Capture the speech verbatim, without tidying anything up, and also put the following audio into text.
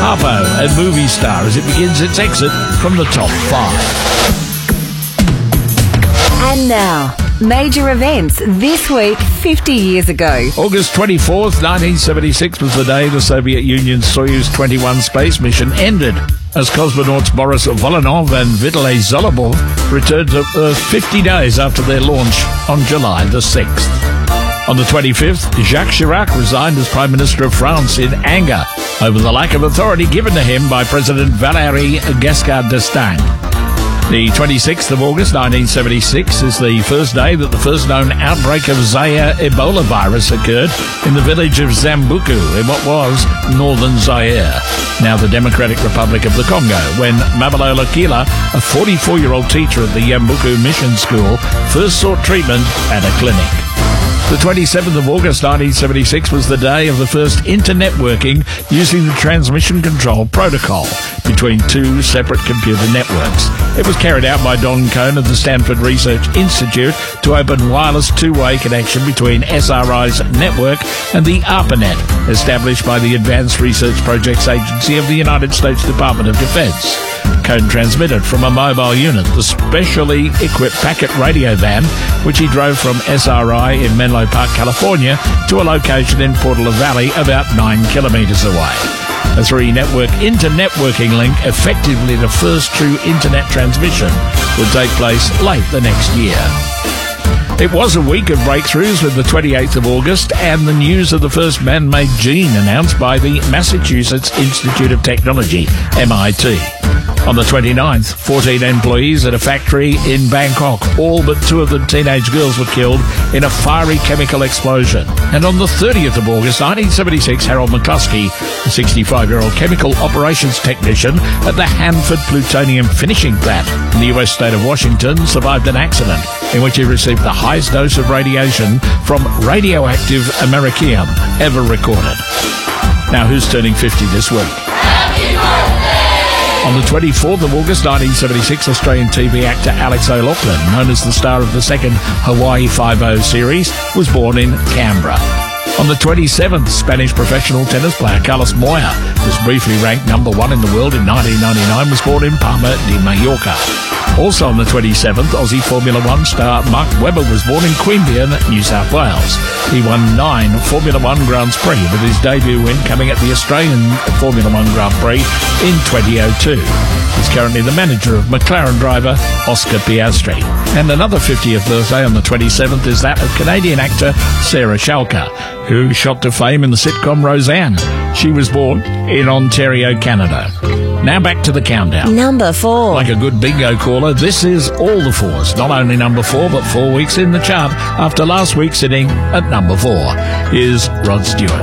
Harpo and Movie Star as it begins its exit from the top five. And now, major events this week fifty years ago. August twenty-fourth, nineteen seventy-six was the day the Soviet Union's Soyuz twenty-one space mission ended, as cosmonauts Boris Volynov and Vitaly Zolobov returned to Earth fifty days after their launch on July the sixth. On the twenty-fifth, Jacques Chirac resigned as Prime Minister of France in anger over the lack of authority given to him by President Valéry Giscard d'Estaing. The twenty-sixth of August nineteen seventy-six is the first day that the first known outbreak of Zaire Ebola virus occurred in the village of Zambuku in what was northern Zaire, now the Democratic Republic of the Congo, when Mabalola Kila, a forty-four-year-old teacher at the Yambuku Mission School, first sought treatment at a clinic. The twenty-seventh of August nineteen seventy-six was the day of the first internetworking using the transmission control protocol between two separate computer networks. It was carried out by Don Cohn of the Stanford Research Institute to open wireless two-way connection between S R I's network and the ARPANET, established by the Advanced Research Projects Agency of the United States Department of Defense. Cohn transmitted from a mobile unit, the specially equipped packet radio van, which he drove from S R I in Menlo Park, California, to a location in Portola Valley about nine kilometres away. A three-network inter-networking link, effectively the first true internet transmission, would take place late the next year. It was a week of breakthroughs with the twenty-eighth of August and the news of the first man-made gene announced by the Massachusetts Institute of Technology, M I T. On the twenty-ninth, fourteen employees at a factory in Bangkok, all but two of the teenage girls, were killed in a fiery chemical explosion. And on the thirtieth of August nineteen seventy-six, Harold McCluskey, a sixty-five-year-old chemical operations technician at the Hanford Plutonium Finishing Plant in the U S state of Washington, survived an accident in which he received the highest dose of radiation from radioactive americium ever recorded. Now, who's turning fifty this week? Happy birthday! On the twenty-fourth of August nineteen seventy-six, Australian T V actor Alex O'Loughlin, known as the star of the second Hawaii Five-O series, was born in Canberra. On the twenty-seventh, Spanish professional tennis player Carlos Moya, who was briefly ranked number one in the world in nineteen ninety-nine, was born in Palma de Mallorca. Also on the twenty-seventh, Aussie Formula One star Mark Webber was born in Queanbeyan, New South Wales. He won nine Formula One Grands Prix, with his debut win coming at the Australian Formula One Grand Prix in twenty oh two. He's currently the manager of McLaren driver Oscar Piastri. And another fiftieth birthday on the twenty-seventh is that of Canadian actor Sarah Shalka, who shot to fame in the sitcom Roseanne. She was born in Ontario, Canada. Now back to the countdown. Number four. Like a good bingo caller, this is all the fours. Not only number four, but four weeks in the chart after last week sitting at number four. Here's Rod Stewart.